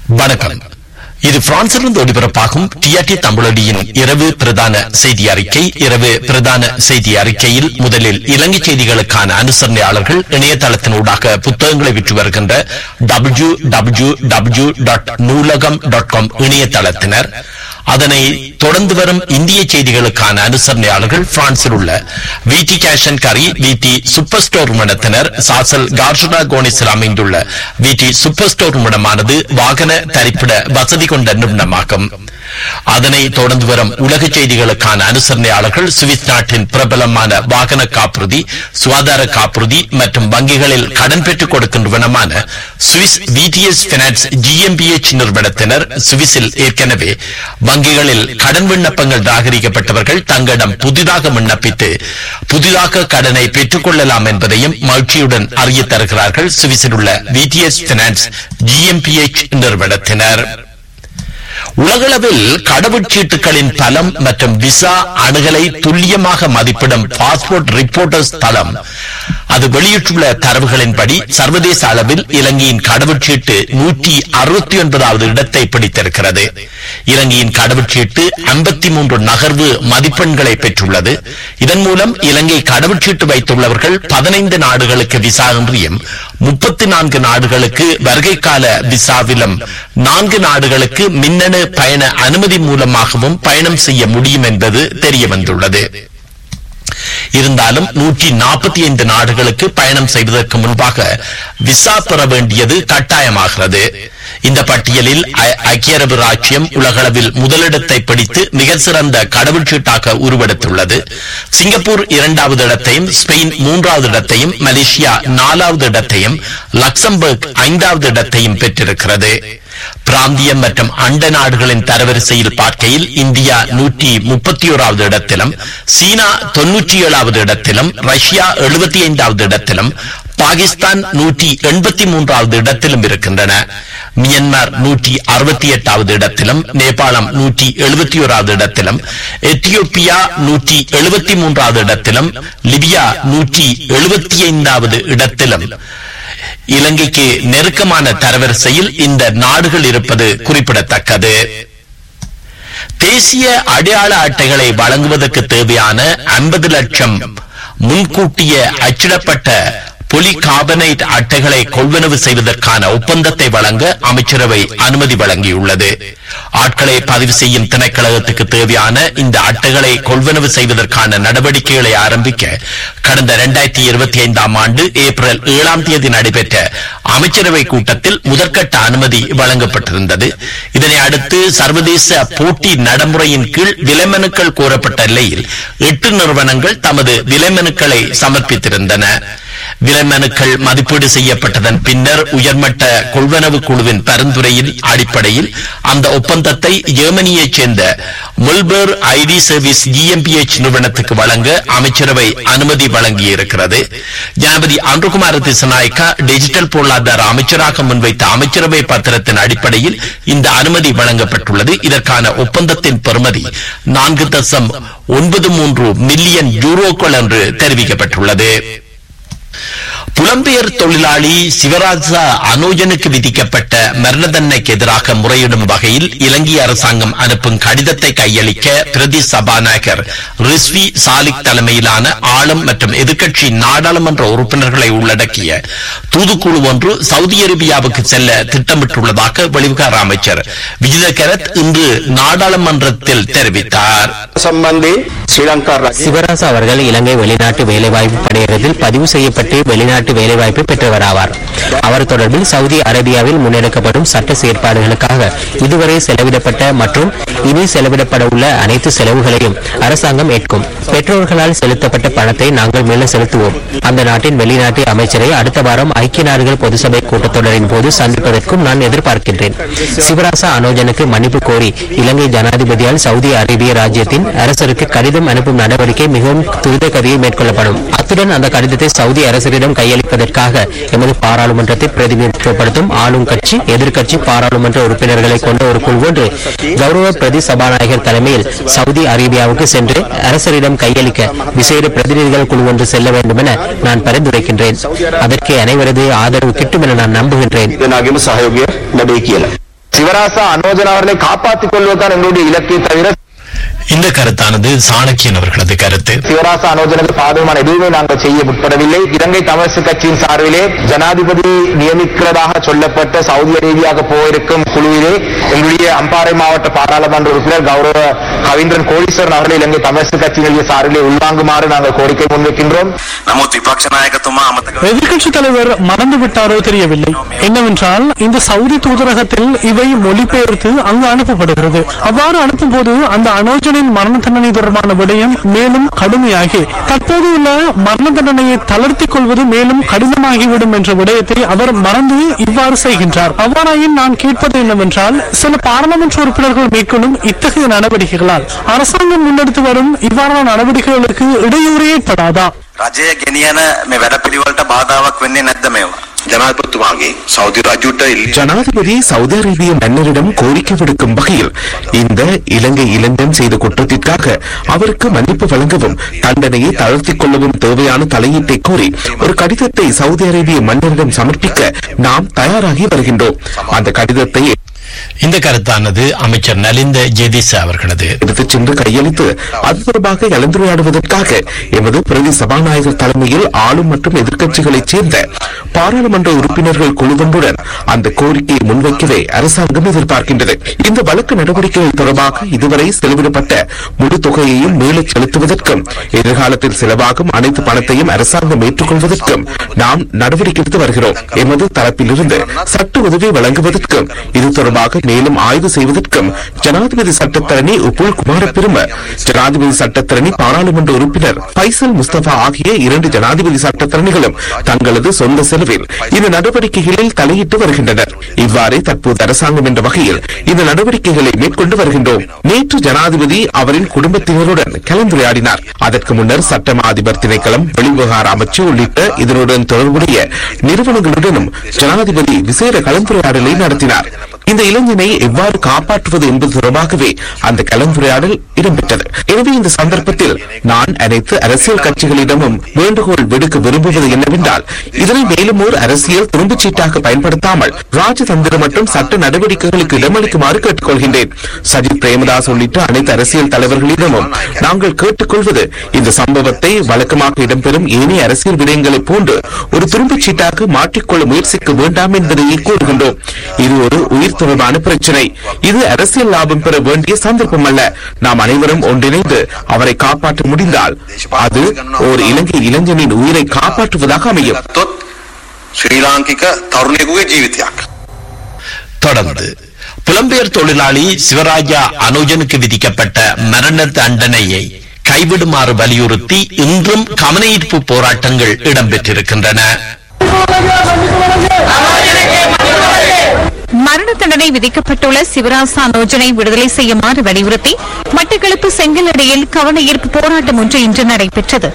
வணக்கம். இது பிரான்சிலிருந்து ஒளிபரப்பாகும் டிஆர்டி தமிழொலியின் இரவு பிரதான செய்தி அறிக்கை. இரவு பிரதான செய்தி அறிக்கையில் முதலில் இலங்கை செய்திகளுக்கான அனுசரணையாளர்கள் இணையதளத்தினூடாக புத்தகங்களை விற்று வருகின்ற www.நூலகம்.com இணையதளத்தினர். அதனை தொடர்ந்து வரும் இந்திய செய்திகளுக்கான அனுசரணையாளர்கள் பிரான்சில் உள்ள விடி கேஷ் அண்ட் கரி விடி சூப்பர் ஸ்டோர் நிறுவனத்தினர். சாசல் கார்ஷடா கோனிஸில் அமைந்துள்ள விடி சூப்பர் ஸ்டோர் நிறுவனமானது வாகன தரிப்பிட வசதி கொண்ட நிறுவனமாகும். அதனை தொடர்ந்து வரும் உலக செய்திகளுக்கான அனுசரணையாளர்கள் சுவிஸ் நாட்டின் பிரபலமான வாகன காப்புறுதி, சுகாதார காப்புறுதி மற்றும் வங்கிகளில் கடன் பெற்றுக் கொடுக்கும் நிறுவனமான சுவிஸ் விடிஎஸ் பைனான்ஸ் GmbH நிறுவனத்தினர். சுவிஸில் ஏற்கனவே வங்கிகளில் கடன் விண்ணப்பங்கள் நிராகரிக்கப்பட்டவர்கள் தங்களிடம் புதிதாக விண்ணப்பித்து புதிதாக கடனை பெற்றுக் கொள்ளலாம் என்பதையும் மகிழ்ச்சியுடன் அறிய தருகிறார்கள் சுவிஸில் உள்ள விடிஎஸ் பைனான்ஸ் GmbH நிறுவனத்தினர். உலகளவில் கடவுச்சீட்டுகளின் தளம் மற்றும் விசா அணுகலை துல்லியமாக மதிப்பிடும் பாஸ்போர்ட் ரிப்போர்ட்டர்ஸ் தளம் அது வெளியிட்டுள்ள தரவுகளின்படி சர்வதேச அளவில் இலங்கையின் கடவுச்சீட்டு 169வது இடத்தை பிடித்திருக்கிறது. இலங்கையின் கடவுச்சீட்டு 53 நகர்வு மதிப்பெண்களை பெற்றுள்ளது. இதன் மூலம் இலங்கை கடவுச்சீட்டு வைத்துள்ளவர்கள் 15 நாடுகளுக்கு விசா இன்றியும் 34 நாடுகளுக்கு வருகை கால விசாவிலும் 4 நாடுகளுக்கு மின்னணு பயண அனுமதி மூலமாகவும் பயணம் செய்ய முடியும் என்பது தெரிய வந்துள்ளது. இருந்தாலும் 145 நாடுகளுக்கு பயணம் செய்வதற்கு முன்பாக விசா பெற வேண்டியது கட்டாயமாகிறது. இந்த பட்டியலில் ஐக்கிய அரபு ராச்சியம் உலகளவில் முதலிடத்தை பிடித்து மிக சிறந்த கடவுச்சீட்டாக உருவெடுத்துள்ளது. சிங்கப்பூர் 2வது இடத்தையும், ஸ்பெயின் 3வது இடத்தையும், மலேசியா 4வது இடத்தையும், லக்சம்பர்க் 5வது இடத்தையும் பெற்றிருக்கிறது. பிராந்திய மற்றும் அண்ட நாடுகளின் தரவரிசையில் பார்க்கையில் இந்தியா 131வது இடத்திலும், சீனா 97வது இடத்திலும், ரஷ்யா 75வது இடத்திலும், பாகிஸ்தான் 183வது இடத்திலும் இருக்கின்றன. மியன்மார் 168வது இடத்திலும், நேபாளம் 171வது இடத்திலும், எத்தியோப்பியா 173வது இடத்திலும், லிபியா 175வது இடத்திலும் இலங்கைக்கு நெருக்கமான தரவரிசையில் இந்த நாடுகள் இருப்பது குறிப்பிடத்தக்கது. தேசிய அடையாள அட்டைகளை வழங்குவதற்கு தேவையான 50 லட்சம் முன்கூட்டிய அச்சிடப்பட்ட பொலிகார்பனேட் அட்டைகளை கொள்வனவு செய்வதற்கான ஒப்பந்தத்தை வழங்க அமைச்சரவை அனுமதி வழங்கியுள்ளது. ஆட்களை பதிவு செய்யும் திணைக்களத்துக்கு தேவையான இந்த அட்டைகளை கொள்வனவு செய்வதற்கான நடவடிக்கைகளை ஆரம்பிக்க கடந்த 2025 ஆண்டு ஏப்ரல் 7ஆம் தேதி நடைபெற்ற அமைச்சரவை கூட்டத்தில் முதற்கட்ட அனுமதி வழங்கப்பட்டிருந்தது. இதனை அடுத்து சர்வதேச போட்டி நடைமுறையின் கீழ் விலைமனுக்கள் கோரப்பட்ட நிலையில் 8 நிறுவனங்கள் தமது விலைமனுக்களை சமர்ப்பித்திருந்தன. விலைமனுக்கள் மதிப்பீடு செய்யப்பட்டதன் பின்னர் உயர்மட்ட கொள்வனவு குழுவின் பரிந்துரையின் அடிப்படையில் அந்த ஒப்பந்தத்தை ஜெர்மனியைச் சேர்ந்த முல்பர் ஐடி சர்வீஸ் GmbH நிறுவனத்துக்கு வழங்க அமைச்சரவை அனுமதி வழங்கியிருக்கிறது. ஜனாதிபதி அன்ருகுமார திசாநாயக்கா டிஜிட்டல் பொருளாதார அமைச்சராக முன்வைத்த அமைச்சரவை பத்திரத்தின் அடிப்படையில் இந்த அனுமதி வழங்கப்பட்டுள்ளது. இதற்கான ஒப்பந்தத்தின் பெறுமதி 4.93 மில்லியன் யூரோக்கள் என்று தெரிவிக்கப்பட்டுள்ளது. புலம்பெயர் தொழிலாளி சிவராஜா அனோஜனுக்கு விதிக்கப்பட்ட மரண தண்டனைக்கு எதிராக முறையிடும் வகையில் இலங்கை அரசாங்கம் அனுப்பும் கடிதத்தை கையளிக்க பிரதி சபாநாயகர் ரிஸ்வி சாலிக் தலைமையிலான ஆளும் மற்றும் எதிர்க்கட்சி நாடாளுமன்ற உறுப்பினர்களை உள்ளடக்கிய தூதுக்குழு ஒன்று சவுதி அரேபியாவுக்கு செல்ல திட்டமிட்டுள்ளதாக வெளிவிகார அமைச்சர் விஜித கரத் இன்று நாடாளுமன்றத்தில் தெரிவித்தார். சிவராசா அவர்கள் இலங்கை வெளிநாட்டு வேலைவாய்ப்பு பணியகத்தில் பதிவு செய்யப்பட்டு வெளிநாட்டு வேலைவாய்ப்பு பெற்றவராவார். அவர் தொடர்பில் சவுதி அரேபியாவில் முன்னெடுக்கப்படும் சட்ட செயற்பாடுகளுக்காக இதுவரை செலவிடப்பட்ட மற்றும் இனி செலவிடப்பட உள்ள அனைத்து செலவுகளையும் அரசாங்கம் ஏற்கும். பெற்றோர்களால் செலுத்தப்பட்ட பணத்தை நாங்கள் மேலும் செலுத்துவோம். அந்த நாட்டின் வெளிநாட்டு அமைச்சரை அடுத்த வாரம் ஐக்கிய நாடுகள் பொதுசபை கூட்டத்தொடரின் போது சந்திப்பதற்கும் நான் எதிர்பார்க்கின்றேன். சிவராசா அனோஜனுக்கு மன்னிப்பு கோரி இலங்கை ஜனாதிபதியால் சவுதி அரேபிய ராஜ்யத்தின் அரசருக்கு கடிதம் அனுப்பும் நடவடிக்கை மிகவும் துரித கதியில் மேற்கொள்ளப்படும். அத்துடன் அந்த கடிதத்தை சவுதி அரசரிடம் கையளிப்பதற்காக எமது பாராளுமன்றத்தை பிரதிநிதித்துவப்படுத்தும் ஆளும் கட்சி, எதிர்க்கட்சி பாராளுமன்ற உறுப்பினர்களை கொண்ட ஒரு குழு ஒன்று கௌரவ பிரதி சபாநாயகர் தலைமையில் சவுதி அரேபியாவுக்கு சென்று அரசரிடம் கையளிக்க விசேட பிரதிநிதிகள் குழு ஒன்று செல்ல வேண்டும் என நான் பரிந்துரைக்கின்றேன். அதற்கு அனைவரது ஆதரவு கிட்டும் என நான் நம்புகின்றேன். சிவராசா அனோஜன் அவர்களை காப்பாற்றிக் கொள்வதுதான் எங்களுடைய இலக்கை தவிர இந்த கருத்தானது சாணக்கியன் அவர்களது கருத்து. சிவராசா அனோஜனுக்கு பாதகமான எதுவுமே நாங்கள் செய்ய முற்படவில்லை. இலங்கை தமிழரசு கட்சியின் சார்பிலே ஜனாதிபதி நியமிக்கிறதாக சொல்லப்பட்ட சவுதி அரேபியாவுக்கு போயிருக்கும் குழுவிலே எங்களுடைய அம்பாறை மாவட்ட பாராளுமன்ற உறுப்பினர் கௌரவ கவிந்திரன் கோடீஸ்வரன் அவர்கள் இலங்கை தமிழரசு கட்சியினுடைய சார்பிலே உள்வாங்குமாறு நாங்கள் கோரிக்கை முன்வைக்கின்றோம். எதிர்கட்சி தலைவர் மறந்துவிட்டாரோ தெரியவில்லை. என்னவென்றால் இந்த சவுதி தூதரகத்தில் இவை மொழிபெயர்த்து அங்கு அனுப்பப்படுகிறது. அவ்வாறு அனுப்பும் போது அந்த அனோஜனின் மரண தண்டனை தொடர்பான விடயம் மேலும் கடுமையாகி தற்போது உள்ள மரண தண்டனையை தளர்த்திக் கொள்வது மேலும் கடினமாகிவிடும் என்ற விடயத்தை அவர் மறந்து இவ்வாறு செய்கின்றார். அவ்வாறாயின் நான் கேட்பது என்னவென்றால் சில பாராளுமன்ற உறுப்பினர்கள் மேற்கொள்ளும் இத்தகைய நடவடிக்கைகளால் அரசாங்கம் முன்னெடுத்து வரும் இவ்வாறான நடவடிக்கைகளுக்கு இடையூறு ஏற்படாதா? රජය ගෙනියන මේ වැඩපිළිවෙලට බාධාවක් වෙන්නේ නැද්ද මේවා? ஜனாதிபதி சவுதி அரேபிய மன்னரிடம் கோரிக்கை விடுக்கும் வகையில் இந்த இலங்கை இளைஞன் செய்த குற்றத்திற்காக அவருக்கு மன்னிப்பு வழங்கவும் தண்டனையை தளர்த்திக் கொள்ளவும் தேவையான தலையீட்டை கோரி ஒரு கடிதத்தை சவுதி அரேபிய மன்னரிடம் சமர்ப்பிக்க நாம் தயாராகி வருகின்றோம். அந்த கடிதத்தை இந்த கருத்தானது அமைச்சர் நலிந்த ஜெதிச அவர்களது எடுத்துச் சென்று கையளித்து அது தொடர்பாக கலந்துரையாடுவதற்காக எமது பிரதி சபாநாயகர் தலைமையில் ஆளும் மற்றும் எதிர்க்கட்சிகளைச் சேர்ந்த பாராளுமன்ற உறுப்பினர்கள் குழுவொன்றுடன் அந்த கோரிக்கையை முன்வைக்கவே அரசாங்கம் எதிர்பார்க்கின்றது. இந்த வழக்கு நடவடிக்கைகள் தொடர்பாக இதுவரை செலவிடப்பட்ட முழு தொகையையும் மீளச் செலுத்துவதற்கும் எதிர்காலத்தில் செலவாகும் அனைத்து பணத்தையும் அரசாங்கம் ஏற்றுக்கொள்வதற்கும் நாம் நடவடிக்கை எடுத்து வருகிறோம். எமது தரப்பிலிருந்து சட்ட உதவி வழங்குவதற்கும் இது தொடர்பாக மேலும் ஆய்வு செய்வதற்கும் ஜனாதிபதி சட்டத்தரணி உப்புல் குமார பெரும, ஜனாதிபதி சட்டத்தரணி பாராளுமன்ற உறுப்பினர் பைசல் முஸ்தபா ஆகிய 2 ஜனாதிபதி சட்டத்தரணிகளும் தங்களது சொந்த செலவில் இந்த நடவடிக்கைகளில் தலையிட்டு வருகின்றனர். இவ்வாறே தற்போது அரசாங்கம் என்ற வகையில் இந்த நடவடிக்கைகளை மேற்கொண்டு வருகின்றோம். நேற்று ஜனாதிபதி அவரின் குடும்பத்தினருடன் கலந்துரையாடினார். அதற்கு முன்னர் சட்டமா அதிபர் திணைக்களம், வெளிவிவகார அமைச்சு உள்ளிட்ட இதனுடன் தொடர்புடைய நிறுவனங்களுடனும் ஜனாதிபதி விசேட கலந்துரையாடலை நடத்தினார். இந்த இளைஞனை எவ்வாறு காப்பாற்றுவது என்பது தொடர்பாகவே அந்த கலந்துரையாடல் இடம்பெற்றது. எனவே இந்த சந்தர்ப்பத்தில் நான் அனைத்து அரசியல் கட்சிகளிடமும் வேண்டுகோள் விடுக்க விரும்புவது என்னவென்றால் இதனை மேலும் ஒரு அரசியல் துரும்புச்சீட்டாக பயன்படுத்தாமல் ராஜதந்திர மற்றும் சட்ட நடவடிக்கைகளுக்கு இடமளிக்குமாறு கேட்டுக்கொள்கின்றேன். சஜித் பிரேமதாஸ் உள்ளிட்ட அனைத்து அரசியல் தலைவர்களிடமும் நாங்கள் கேட்டுக்கொள்வது இந்த சம்பவத்தை வழக்கமாக இடம்பெறும் ஏனைய அரசியல் விடயங்களைப் போன்று ஒரு துரும்புச்சீட்டாக மாற்றிக்கொள்ள முயற்சிக்க வேண்டாம் என்பதையே கூறுகின்றோம். இது ஒரு உயிர் தொடர்பான பிரச்சனை. இது அரசியல் லாபம் பெற வேண்டிய சந்தர்ப்பம் அல்ல. நாம் அனைவரும் ஒன்றிணைந்து அவரை காப்பாற்ற முடிந்தால் அது ஒரு இலங்கை இளைஞனின் உயிரை காப்பாற்றுவதாக அமையும். ஸ்ரீலங்கிக தருணிகுவே ஜீவித்யாக். தொடர்ந்து புலம்பெயர் தொழிலாளி சிவராஜா அனுஜனுக்கு விதிக்கப்பட்ட மரண தண்டனையை கைவிடுமாறு வலியுறுத்தி இன்றும் கவனஈர்ப்பு போராட்டங்கள் இடம்பெற்றிருக்கின்றன. மரண தண்டனை விதிக்கப்பட்டுள்ள சிவராசா அனோஜனை விடுதலை செய்யுமாறு வலியுறுத்தி மட்டக்களப்பு செங்கலடியில் கவன ஈர்ப்பு போராட்டம் ஒன்று இன்று நடைபெற்றது.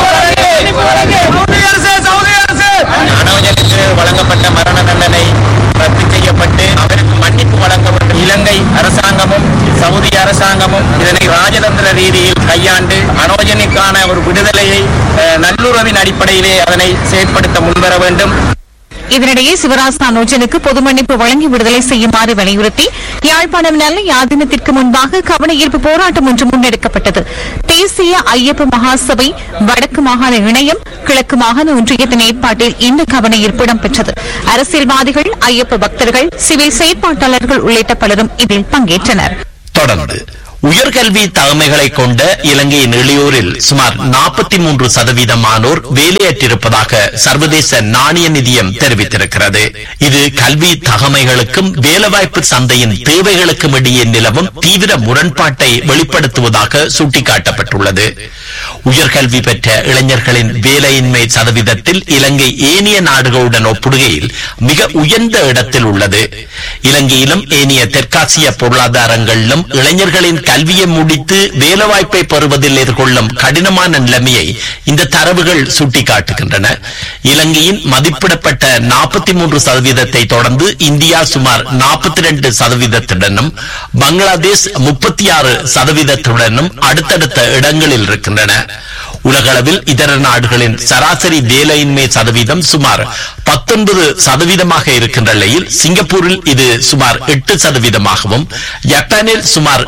அனோஜனுக்கு வழங்கப்பட்ட மரண தண்டனை ரத்து செய்யப்பட்டு அவருக்கு மன்னிப்பு வழங்க வேண்டும். இலங்கை அரசாங்கமும் சவுதி அரசாங்கமும் இதனை ராஜதந்திர ரீதியில் கையாண்டு அனோஜனுக்கான ஒரு விடுதலையை நல்லுறவின் அடிப்படையிலே அதனை செயற்படுத்த முன்வர வேண்டும். இதனிடையே சிவராசா அனோஜனுக்கு பொது மன்னிப்பு வழங்கி விடுதலை செய்யுமாறு வலியுறுத்தி யாழ்ப்பாணம் நல்ல ஆதீனத்திற்கு முன்பாக கவன ஈர்ப்பு போராட்டம் ஒன்று முன்னெடுக்கப்பட்டது. தேசிய ஐயப்ப மகாசபை, வடக்கு மாகாண இணையம், கிழக்கு மாகாண ஒன்றியத்தின் ஏற்பாட்டில் இந்த கவன ஈர்ப்பு இடம்பெற்றது. அரசியல்வாதிகள், ஐயப்ப பக்தர்கள், சிவில் செயற்பாட்டாளர்கள் உள்ளிட்ட பலரும் இதில் பங்கேற்றனர். தொடர்ந்து உயர்கல்வி தகமைகளை கொண்ட இலங்கையின் இளையோரில் சுமார் 43% வேலையற்றிருப்பதாக சர்வதேச நாணய நிதியம் தெரிவித்திருக்கிறது. இது கல்வி தகமைகளுக்கும் வேலைவாய்ப்பு சந்தையின் தேவைகளுக்கும் இடையே நிலவும் தீவிர முரண்பாட்டை வெளிப்படுத்துவதாக சுட்டிக்காட்டப்பட்டுள்ளது. உயர்கல்வி பெற்ற இளைஞர்களின் வேலையின்மை சதவீதத்தில் இலங்கை ஏனைய நாடுகளுடன் ஒப்பிடுகையில் மிக உயர்ந்த இடத்தில் உள்ளது. இலங்கையிலும் ஏனைய தெற்காசிய பொருளாதாரங்களிலும் இளைஞர்களின் கல்வியை முடித்து வேலைவாய்ப்பை பெறுவதில் எதிர்கொள்ளும் கடினமான நிலைமையை இந்த தரவுகள் சுட்டிக்காட்டுகின்றன. இலங்கையின் மதிப்பிடப்பட்ட 43% தொடர்ந்து இந்தியா சுமார் 42%, பங்களாதேஷ் 36% அடுத்தடுத்த இடங்களில் இருக்கின்றன. உலகளவில் இதர நாடுகளின் சராசரி வேலையின்மை சதவீதம் சுமார் 39% இருக்கின்ற நிலையில் சிங்கப்பூரில் இது சுமார் 8%, ஜப்பானில் சுமார்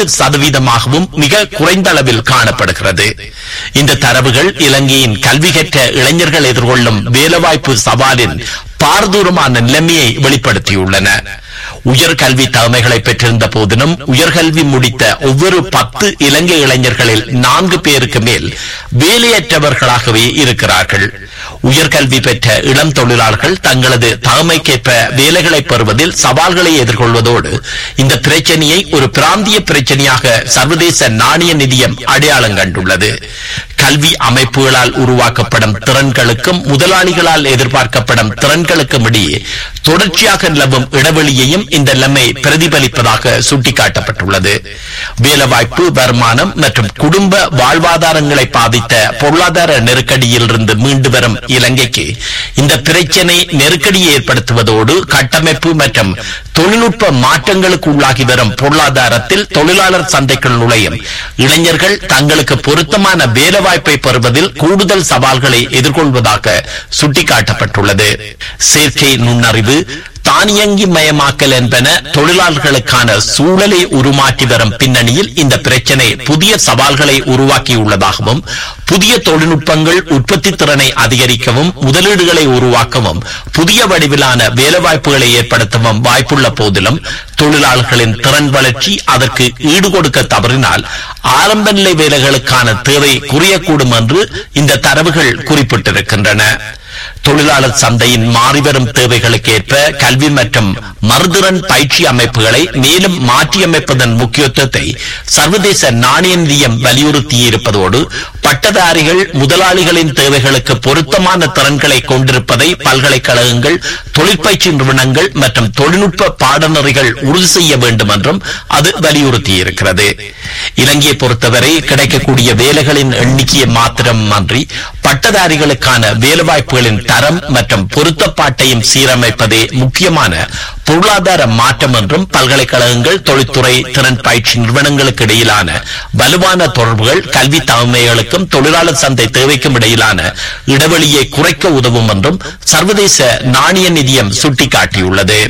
4% மிக குறைந்த அளவில் காணப்படுகிறது. இந்த தரவுகள் இலங்கையின் கல்வி கற்ற இளைஞர்கள் எதிர்கொள்ளும் வேலைவாய்ப்பு சவாலின் பாரதூரமான நிலைமையை வெளிப்படுத்தியுள்ளன. உயர்கல்வி தகமைகளை பெற்றிருந்த போதிலும் உயர்கல்வி முடித்த ஒவ்வொரு 10 இலங்கை இளைஞர்களில் 4 பேருக்கு மேல் வேலையற்றவர்களாகவே இருக்கிறார்கள். உயர்கல்வி பெற்ற இளம் தொழிலாளர்கள் தங்களது தகமைக்கேற்ப வேலைகளை பெறுவதில் சவால்களை எதிர்கொள்வதோடு இந்த பிரச்சனையை ஒரு பிராந்திய பிரச்சனையாக சர்வதேச நாணய நிதியம் அடையாளம் கண்டுள்ளது. கல்வி அமைப்புகளால் உருவாக்கப்படும் திறன்களுக்கும் முதலாளிகளால் எதிர்பார்க்கப்படும் திறன்களுக்கும் இடையே தொடர்ச்சியாக நிலவும் இடைவெளியையும் இந்த நிலைமை பிரதிபலிப்பதாக சுட்டிக்காட்டப்பட்டுள்ளது. வேலைவாய்ப்பு, வருமானம் மற்றும் குடும்ப வாழ்வாதாரங்களை பாதித்த பொருளாதார நெருக்கடியில் இருந்து மீண்டு வரும் இலங்கைக்கு இந்த பிரச்சினை நெருக்கடியை ஏற்படுத்துவதோடு கட்டமைப்பு மற்றும் தொழில்நுட்ப மாற்றங்களுக்கு உள்ளாகி வரும் பொருளாதாரத்தில் தொழிலாளர் சந்தைக்குள் நுழையும் இளைஞர்கள் தங்களுக்கு பொருத்தமான வேலைவாய்ப்பை பெறுவதில் கூடுதல் சவால்களை எதிர்கொள்வதாக சுட்டிக்காட்டப்பட்டுள்ளது. செயற்கை நுண்ணறிவு, தானியங்கி மயமாக்கல் என்பன தொழிலாளர்களுக்கான சூழலை உருமாற்றி வரும் பின்னணியில் இந்த பிரச்சனை புதிய சவால்களை உருவாக்கியுள்ளதாகவும் புதிய தொழில்நுட்பங்கள் உற்பத்தி திறனை அதிகரிக்கவும் முதலீடுகளை உருவாக்கவும் புதிய வடிவிலான வேலைவாய்ப்புகளை ஏற்படுத்தவும் வாய்ப்புள்ள போதிலும் தொழிலாளர்களின் திறன் வளர்ச்சி அதற்கு ஈடுகொடுக்க தவறினால் ஆரம்ப நிலை வேலைகளுக்கான தேவை குறையக்கூடும் என்று இந்த தரவுகள் குறிப்பிட்டிருக்கின்றன. தொழிலாளர் சந்தையின் மாறிவரும் தேவைகளுக்கு ஏற்ப கல்வி மற்றும் மறுதிறன் பயிற்சி அமைப்புகளை மேலும் மாற்றியமைப்பதன் முக்கியத்துவத்தை சர்வதேச நாணய நிதியம் வலியுறுத்தியிருப்பதோடு பட்டதாரிகள் முதலாளிகளின் தேவைகளுக்கு பொருத்தமான திறன்களை கொண்டிருப்பதை பல்கலைக்கழகங்கள், தொழிற்பயிற்சி நிறுவனங்கள் மற்றும் தொழில்நுட்ப பாடநெறிகள் உறுதி செய்ய வேண்டும் என்றும் அது வலியுறுத்தியிருக்கிறது. இலங்கையை பொறுத்தவரை கிடைக்கக்கூடிய வேலைகளின் எண்ணிக்கையை மாத்திரமன்றி பட்டதாரிகளுக்கான வேலைவாய்ப்புகளின் தரம் மற்றும் பொருத்தப்பாட்டையும் சீரமைப்பதே முக்கியமான பொருளாதார மாற்றம் என்றும் பல்கலைக்கழகங்கள், தொழில்துறை, திறன் பயிற்சி நிறுவனங்களுக்கு இடையிலான வலுவான தொடர்புகள் கல்வி தகமைகளுக்கும் தொழிலாளர் சந்தை தேவைக்கும் இடையிலான இடைவெளியை குறைக்க உதவும் என்றும் சர்வதேச நாணய நிதியம் சுட்டிக்காட்டியுள்ளது.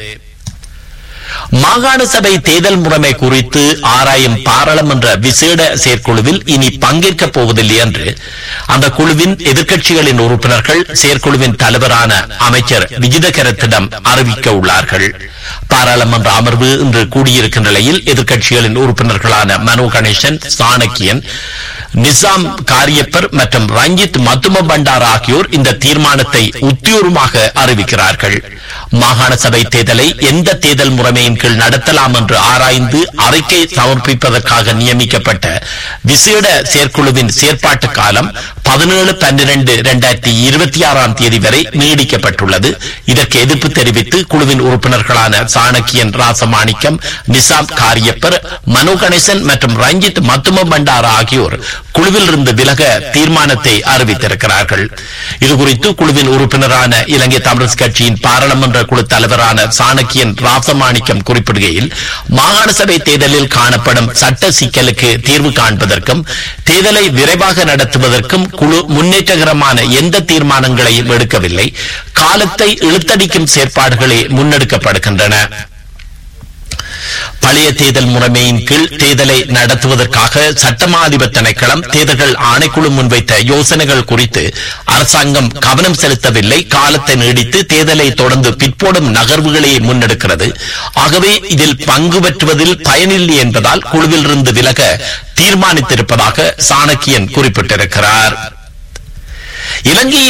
மாகாண சபை தேர்தல் முறைமை குறித்து ஆராயும் பாராளுமன்ற விசேட செயற்குழுவில் இனி பங்கேற்கப் போவதில்லை என்று அந்த குழுவின் எதிர்க்கட்சிகளின் உறுப்பினர்கள் செயற்குழுவின் தலைவரான அமைச்சர் விஜிதகரத்திடம் அறிவிக்க உள்ளார்கள். பாராளுமன்ற அமர்வு இன்று கூடியிருக்கின்ற நிலையில் எதிர்க்கட்சிகளின் உறுப்பினர்களான மனோ கணேசன், சாணக்கியன், நிசாம் காரியப்பர் மற்றும் ரஞ்சித் மத்தும பண்டார் ஆகியோர் இந்த தீர்மானத்தை உத்தியோகமாக அறிவிக்கிறார்கள். மாகாண சபை தேர்தலை எந்த தேர்தல் முறைமையின் கீழ் நடத்தலாம் என்று ஆராய்ந்து அறிக்கை சமர்ப்பிப்பதற்காக நியமிக்கப்பட்ட விசேட செயற்குழுவின் செயற்பாட்டு காலம் 17/12/2026 வரை நீடிக்கப்பட்டுள்ளது. இதற்கு எதிர்ப்பு தெரிவித்து குழுவின் உறுப்பினர்களான சாணக்கியன், ராசமாணிக்கம், நிசாம் காரியப்பர், மனோ கணேசன் மற்றும் ரஞ்சித் மத்தும பண்டார் ஆகியோர் குழுவில் இருந்து விலக தீர்மானத்தை அறிவித்திருக்கிறார்கள். இதுகுறித்து குழுவின் உறுப்பினரான இலங்கை தமிழரசு கட்சியின் பாராளுமன்ற குழு தலைவரான சாணக்கியன் ராசமாணிக்கம் குறிப்பிடுகையில், மாகாண சபை தேர்தலில் காணப்படும் சட்ட சிக்கலுக்கு தீர்வு காண்பதற்கும் தேர்தலை விரைவாக நடத்துவதற்கும் குழு முன்னேற்றகரமான எந்த தீர்மானங்களையும் எடுக்கவில்லை. காலத்தை இழுத்தடிக்கும் செயற்பாடுகளே முன்னெடுக்கப்படுகின்றன. பழைய தேர்தல் முறைமையின் கீழ் தேர்தலை நடத்துவதற்காக சட்டமா அதிபர் திணைக்களம் தேர்தல்கள் ஆணைக்குழு முன்வைத்த யோசனைகள் குறித்து அரசாங்கம் கவனம் செலுத்தவில்லை. காலத்தை நீடித்து தேர்தலை தொடர்ந்து பிற்போடும் நகர்வுகளை முன்னெடுக்கிறது. ஆகவே இதில் பங்கு பெற்றுவதில் பயனில்லை என்பதால் குழுவில் இருந்து விலக தீர்மானித்திருப்பதாக சாணக்கியன் குறிப்பிட்டிருக்கிறார். இலங்கை